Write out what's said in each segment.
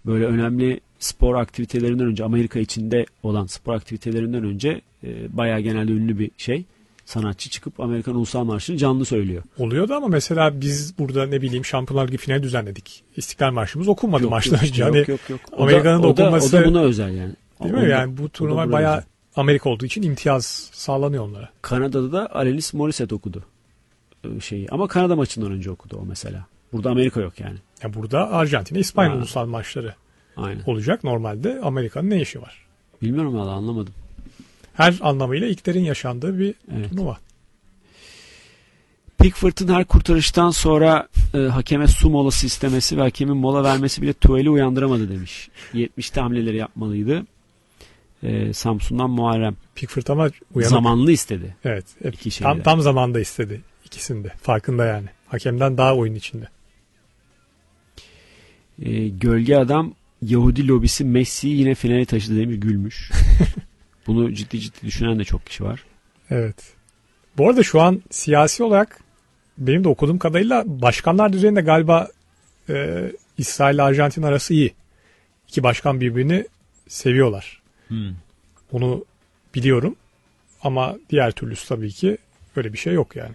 böyle önemli spor aktivitelerinden önce, Amerika içinde olan spor aktivitelerinden önce bayağı genelde ünlü bir sanatçı çıkıp Amerikan Ulusal Marşı'nı canlı söylüyor. Oluyordu ama mesela biz burada ne bileyim Şampiyonlar Ligi finali düzenledik. İstiklal Marşımız okunmadı maçtan önce. Yok. Amerika'nın da okunması. O da buna özel yani. Değil mi? Yani bu turnuva bayağı özel. Amerika olduğu için imtiyaz sağlanıyor onlara. Kanada'da da Alanis Morissette okudu ama Kanada maçından önce okudu o mesela. Burada Amerika yok yani. Ya burada Arjantin, İspanya ulusal maçları olacak. Normalde Amerika'nın ne işi var? Bilmiyorum valla, anlamadım. Her anlamıyla ilklerin yaşandığı bir turnuva. Pickford'un her kurtarıştan sonra hakeme su molası istemesi ve hakemin mola vermesi bile tuvali uyandıramadı demiş. 70'te hamleleri yapmalıydı. Samsun'dan Muharrem. Pickford ama uyanık. Zamanlı istedi. Evet. Tam zamanda istedi. İkisinde. Farkında yani. Hakemden daha oyun içinde. Gölge adam Yahudi lobisi Messi'yi yine finale taşıdı demiş, gülmüş. Bunu ciddi düşünen de çok kişi var. Evet. Bu arada şu an siyasi olarak benim de okuduğum kadarıyla başkanlar düzeyinde galiba İsrail ile Arjantin arası iyi. İki başkan birbirini seviyorlar. Onu biliyorum. Ama diğer türlüsü tabii ki öyle bir şey yok yani.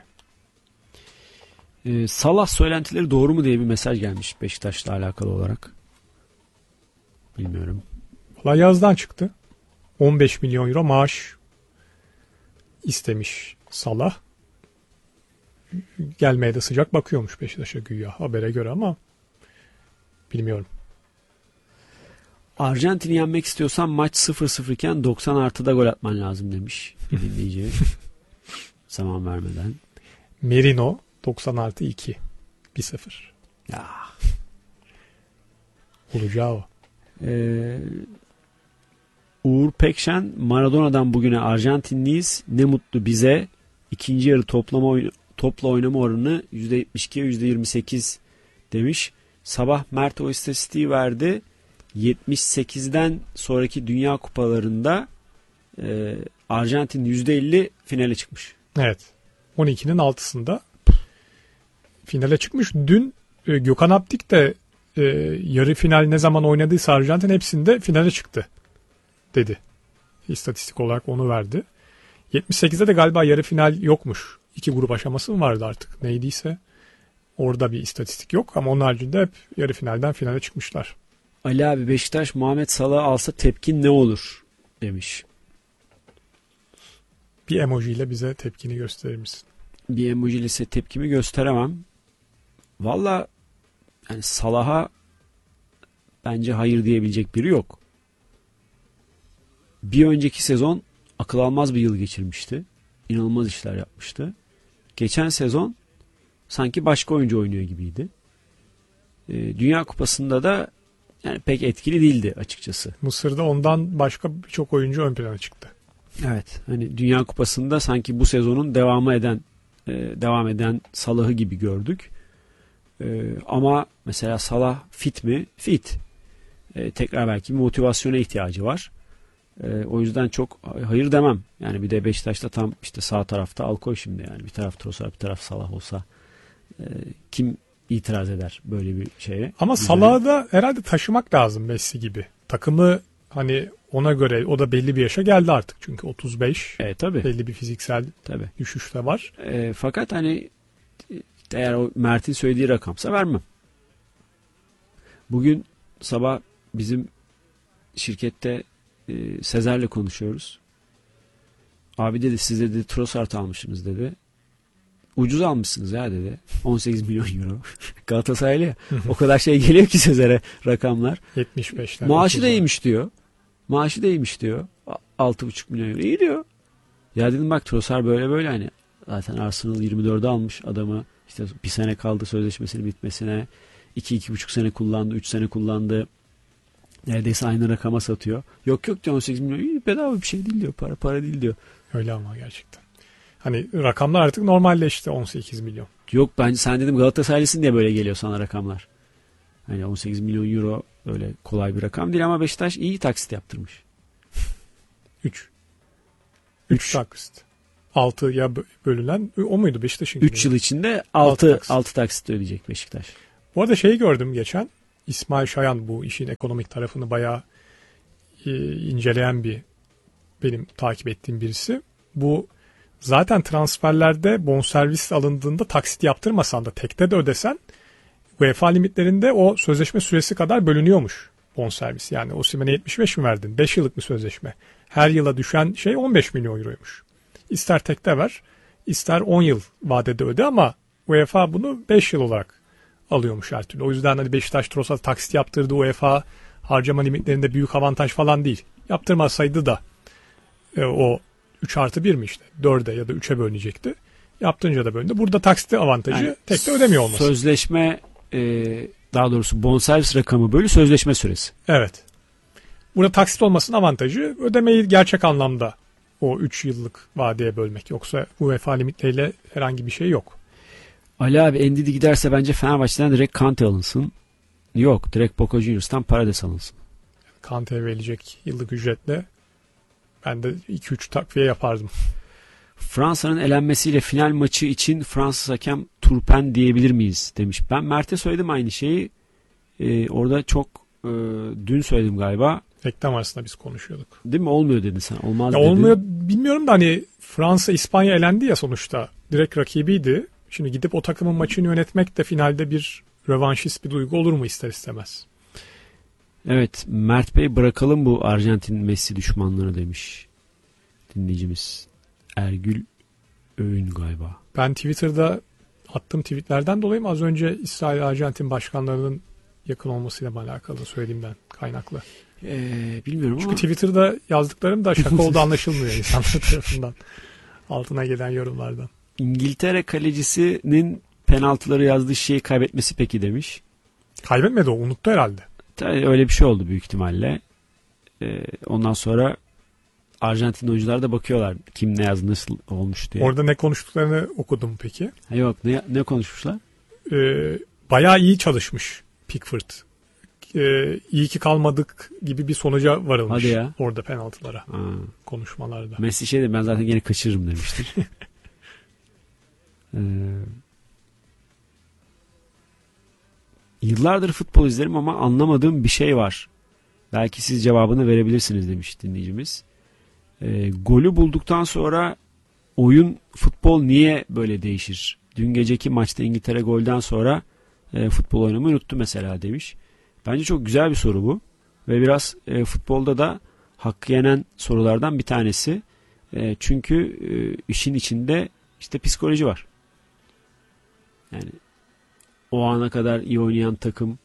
Salah söylentileri doğru mu diye bir mesaj gelmiş Beşiktaş'la alakalı olarak. Bilmiyorum. Valla yazdan çıktı. 15 milyon euro maaş istemiş Salah. Gelmeye de sıcak bakıyormuş Beşiktaş'a güya habere göre ama bilmiyorum. Arjantin'i yenmek istiyorsan maç 0-0 iken 90 artıda gol atman lazım demiş dinleyici. Zaman vermeden. Merino 90 artı 2 1-0. Ya. Olacağı o. Uğur Pekşen, Maradona'dan bugüne Arjantinliyiz. Ne mutlu bize. İkinci yarı topla oynama oranı %72'ye %28 demiş. Sabah Mert o istatistiği verdi. 78'den sonraki Dünya Kupalarında Arjantin %50 finale çıkmış. Evet. 12'nin altısında finale çıkmış. Dün Gökhan Aptik de yarı final ne zaman oynadıysa Arjantin hepsinde finale çıktı dedi. İstatistik olarak onu verdi. 78'de de galiba yarı final yokmuş. 2 grup aşaması mı vardı artık neydiyse. Orada bir istatistik yok ama onun haricinde hep yarı finalden finale çıkmışlar. Ali abi, Beşiktaş Muhammed Salah'ı alsa tepkin ne olur demiş. Bir emojiyle bize tepkini gösterir misin? Bir emojiyle ise tepkimi gösteremem. Valla yani Salah'a bence hayır diyebilecek biri yok. Bir önceki sezon akıl almaz bir yıl geçirmişti. İnanılmaz işler yapmıştı. Geçen sezon sanki başka oyuncu oynuyor gibiydi. Dünya Kupası'nda da yani pek etkili değildi açıkçası. Mısır'da ondan başka birçok oyuncu ön plana çıktı. Evet. Hani Dünya Kupası'nda sanki bu sezonun devam eden Salah'ı gibi gördük. Ama mesela Salah fit mi? Fit. Tekrar belki bir motivasyona ihtiyacı var. O yüzden çok hayır demem. Yani bir de Beşiktaş'ta tam işte sağ tarafta al koy şimdi yani. Bir taraf Trossard, bir taraf Salah olsa kim itiraz eder böyle bir şeye? Ama Salah'ı da herhalde taşımak lazım Messi gibi. Takımı hani ona göre, o da belli bir yaşa geldi artık çünkü 35. Tabii. Belli bir fiziksel düşüş de var. Fakat hani eğer o Mert'in söylediği rakamsa vermem. Bugün sabah bizim şirkette Sezer'le konuşuyoruz. Abi dedi, siz dedi Trossard almışsınız dedi. Ucuz almışsınız ya dedi. 18 milyon euro. Galatasaraylı ya. O kadar şey geliyor ki Sezer'e rakamlar. 75'ler. Maaşı da iyiymiş diyor. 6,5 milyon euro. İyi diyor. Ya dedim bak Trossard böyle hani. Zaten Arsenal 24'e almış adamı. İşte bir sene kaldı sözleşmesinin bitmesine. 2-2,5 sene kullandı. 3 sene kullandı. Neredeyse aynı rakama satıyor. Yok diyor 18 milyon. İyi, bedava bir şey değil diyor. Para değil diyor. Öyle ama gerçekten. Hani rakamlar artık normalleşti 18 milyon. Yok bence sen dedim Galatasaraylısın diye böyle geliyor sana rakamlar. Hani 18 milyon euro öyle kolay bir rakam değil ama Beşiktaş iyi taksit yaptırmış. 3 taksit. 6'ya bölünen o muydu Beşiktaş'ın? 3 yıl içinde 6 taksit ödeyecek Beşiktaş. Bu arada şeyi gördüm geçen. İsmail Şayan bu işin ekonomik tarafını bayağı inceleyen benim takip ettiğim birisi. Bu zaten transferlerde bonservis alındığında taksit yaptırmasan da tekte de ödesen UEFA limitlerinde o sözleşme süresi kadar bölünüyormuş bonservis. Yani Osimhen'e 75 mi verdin? 5 yıllık bir sözleşme. Her yıla düşen şey 15 milyon euroymuş. İster tekte ver, ister 10 yıl vadede öde ama UEFA bunu 5 yıl olarak alıyormuş her türlü. O yüzden hani Beşiktaş Trossard'a taksit yaptırdı, UEFA harcama limitlerinde büyük avantaj falan değil. Yaptırmasaydı da o 3+1 mi işte 4'e ya da 3'e bölünecekti. Yaptırınca da bölündü. Burada taksiti avantajı yani tekte ödemiyor olması. Sözleşme daha doğrusu bonservis rakamı bölü sözleşme süresi. Evet. Burada taksit olmasının avantajı ödemeyi gerçek anlamda o 3 yıllık vadeye bölmek. Yoksa UEFA limitleriyle herhangi bir şey yok. Ali abi Ndidi giderse bence Fenerbahçe'den direkt Kante alınsın. Yok, direkt Boca Juniors'tan Paredes alınsın. Kante'ye verilecek yıllık ücretle ben de 2-3 takviye yapardım. Fransa'nın elenmesiyle final maçı için Fransız hakem Turpen diyebilir miyiz demiş. Ben Mert'e söyledim aynı şeyi. Orada çok dün söyledim galiba. Reklam arasında biz konuşuyorduk. Değil mi? Olmuyor dedin sen. Olmaz ya dedin. Olmuyor bilmiyorum da hani Fransa İspanya elendi ya sonuçta. Direkt rakibiydi. Şimdi gidip o takımın maçını yönetmek de finalde bir rövanşist bir duygu olur mu ister istemez. Evet, Mert Bey bırakalım bu Arjantin Messi düşmanlığını demiş dinleyicimiz. Ergül Öğün galiba. Ben Twitter'da attığım tweetlerden dolayı mı az önce İsrail Arjantin başkanlarının yakın olmasıyla alakalı söylediğimden kaynaklı. Bilmiyorum Çünkü ama. Twitter'da yazdıklarım da şaka olduğu anlaşılmıyor insanlar tarafından. Altına gelen yorumlardan. İngiltere kalecisinin penaltıları yazdığı şeyi kaybetmesi peki demiş. Kaybetmedi o, unuttu herhalde. Tabii öyle bir şey oldu büyük ihtimalle. Ondan sonra Arjantin oyuncular da bakıyorlar kim ne yazdı nasıl olmuş diye. Orada ne konuştuklarını okudum peki. Yok ne konuşmuşlar? Bayağı iyi çalışmış Pickford. İyi ki kalmadık gibi bir sonuca varılmış. Hadi ya. Orada penaltılara. Konuşmalarda. Messi şey de ben zaten gene kaçırırım demiştir. Yıllardır futbol izlerim ama anlamadığım bir şey var. Belki siz cevabını verebilirsiniz demiş dinleyicimiz. Golü bulduktan sonra oyun futbol niye böyle değişir? Dün geceki maçta İngiltere golden sonra futbol oynamayı unuttu mesela demiş. Bence çok güzel bir soru bu. Ve biraz futbolda da hakkı yenen sorulardan bir tanesi. Çünkü işin içinde işte psikoloji var. Yani o ana kadar iyi oynayan takım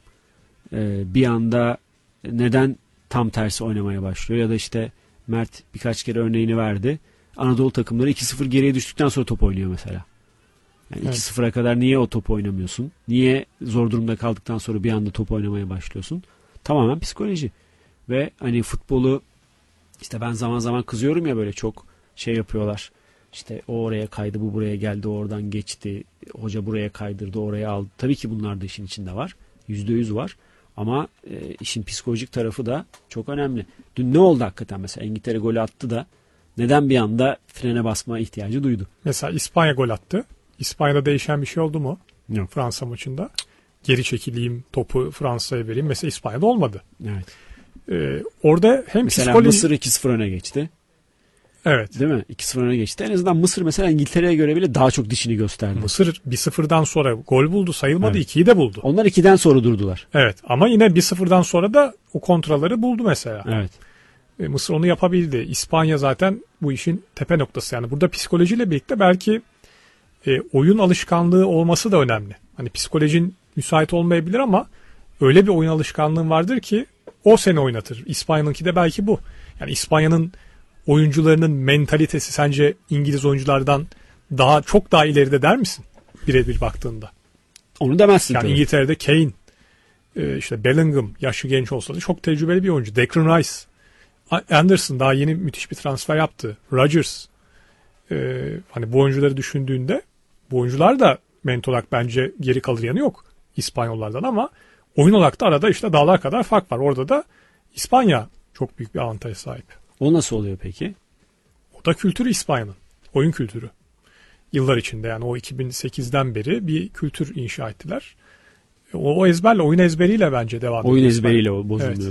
bir anda neden tam tersi oynamaya başlıyor? Ya da işte Mert birkaç kere örneğini verdi. Anadolu takımları 2-0 geriye düştükten sonra top oynuyor mesela. Yani evet. 2-0'a kadar niye o topu oynamıyorsun? Niye zor durumda kaldıktan sonra bir anda top oynamaya başlıyorsun? Tamamen psikoloji. Ve hani futbolu işte ben zaman zaman kızıyorum ya böyle çok şey yapıyorlar. İşte o oraya kaydı, bu buraya geldi, oradan geçti. Hoca buraya kaydırdı, oraya aldı. Tabii ki bunlar da işin içinde var. %100 var. Ama işin psikolojik tarafı da çok önemli. Dün ne oldu hakikaten mesela? İngiltere golü attı da neden bir anda frene basma ihtiyacı duydu? Mesela İspanya gol attı. İspanya'da değişen bir şey oldu mu? Yok. Fransa maçında. Geri çekileyim, topu Fransa'ya vereyim. Mesela İspanya'da olmadı. Evet. Orada hem mesela psikoloji... Mısır 2-0 öne geçti. Evet. Değil mi? 2-0 öne geçti. En azından Mısır mesela İngiltere'ye göre bile daha çok dişini gösterdi. Mısır 1-0'dan sonra gol buldu, sayılmadı. Evet. 2'yi de buldu. Onlar 2'den sonra durdular. Evet. Ama yine 1-0'dan sonra da o kontraları buldu mesela. Evet. Mısır onu yapabildi. İspanya zaten bu işin tepe noktası. Yani burada psikolojiyle birlikte belki oyun alışkanlığı olması da önemli. Hani psikolojin müsait olmayabilir ama öyle bir oyun alışkanlığın vardır ki o seni oynatır. İspanya'nınki de belki bu. Yani İspanya'nın oyuncularının mentalitesi sence İngiliz oyunculardan çok daha ileride der misin? Birebir baktığında. Onu demezsin. Yani tabii. İngiltere'de Kane, işte Bellingham yaşı genç olsa da çok tecrübeli bir oyuncu. Declan Rice, Anderson daha yeni müthiş bir transfer yaptı. Rodgers. Hani bu oyuncuları düşündüğünde bu oyuncular da mental olarak bence geri kalır yanı yok İspanyollardan ama oyun olarak da arada işte dağlar kadar fark var. Orada da İspanya çok büyük bir avantaja sahip. O nasıl oluyor peki? O da kültürü İspanya'nın. Oyun kültürü. Yıllar içinde yani o 2008'den beri bir kültür inşa ettiler. O ezberle, oyun ezberiyle bence devam ediyor. Oyun ezberiyle bozulmuyor. Evet.